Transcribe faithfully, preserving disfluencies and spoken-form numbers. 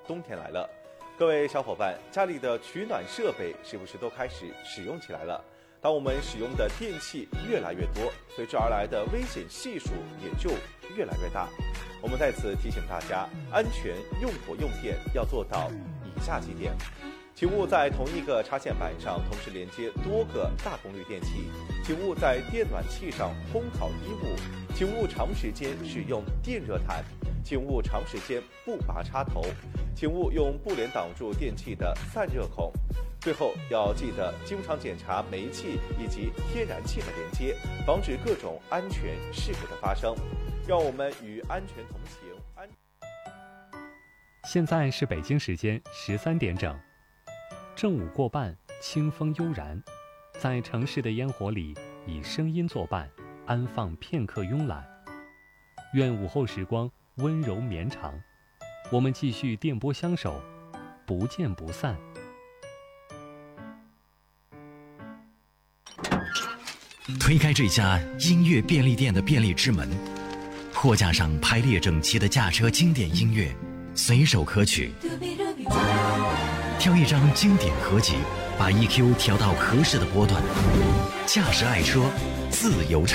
冬天来了，各位小伙伴，家里的取暖设备是不是都开始使用起来了？当我们使用的电器越来越多，随之而来的危险系数也就越来越大。我们在此提醒大家，安全用火用电要做到以下几点：请勿在同一个插线板上同时连接多个大功率电器，请勿在电暖器上烘烤衣物，请勿长时间使用电热毯，请勿长时间不拔插头，请勿用布帘挡住电器的散热孔。最后要记得经常检查煤气以及天然气的连接，防止各种安全事故的发生。让我们与安全同行。安现在是北京时间十三点整，正午过半，清风悠然，在城市的烟火里，以声音作伴，安放片刻慵懒。愿午后时光温柔绵长，我们继续电波相守，不见不散。 推开这家音乐便利店的便利之门，货架上排列整齐的驾车经典音乐，随手可取。挑一张经典合集，把 E Q 调到合适的波段。驾驶爱车，自由